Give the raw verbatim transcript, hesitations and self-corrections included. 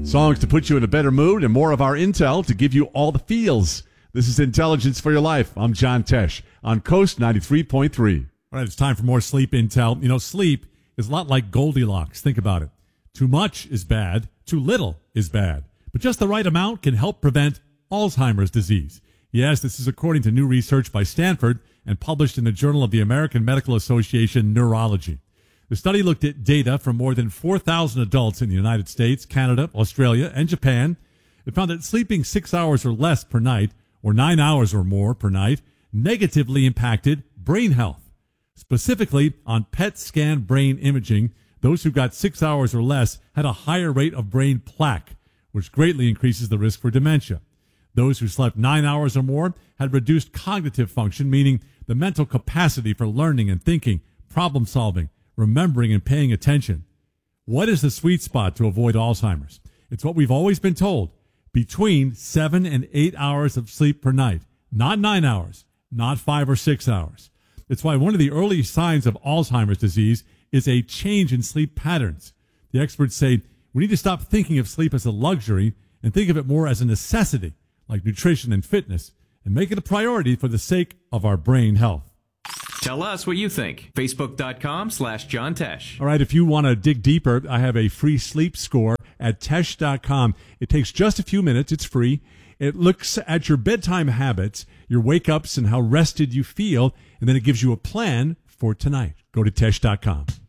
Songs to put you in a better mood and more of our intel to give you all the feels. This is Intelligence for Your Life. I'm John Tesh on Coast ninety-three point three. All right, it's time for more sleep intel. You know, sleep is a lot like Goldilocks. Think about it. Too much is bad. Too little is bad. But just the right amount can help prevent Alzheimer's disease. Yes, this is according to new research by Stanford and published in the Journal of the American Medical Association Neurology. The study looked at data from more than four thousand adults in the United States, Canada, Australia, and Japan. It found that sleeping six hours or less per night, or nine hours or more per night, negatively impacted brain health. Specifically, on P E T scan brain imaging, those who got six hours or less had a higher rate of brain plaque, which greatly increases the risk for dementia. Those who slept nine hours or more had reduced cognitive function, meaning the mental capacity for learning and thinking, problem solving, remembering and paying attention. What is the sweet spot to avoid Alzheimer's? It's what we've always been told. Between seven and eight hours of sleep per night. Not nine hours. Not five or six hours. It's why one of the early signs of Alzheimer's disease is a change in sleep patterns. The experts say we need to stop thinking of sleep as a luxury and think of it more as a necessity, like nutrition and fitness, and make it a priority for the sake of our brain health. Tell us what you think. Facebook.com slash John Tesh. All right, if you want to dig deeper, I have a free sleep score at Tesh dot com. It takes just a few minutes. It's free. It looks at your bedtime habits, your wake-ups, and how rested you feel, and then it gives you a plan for tonight. Go to Tesh dot com.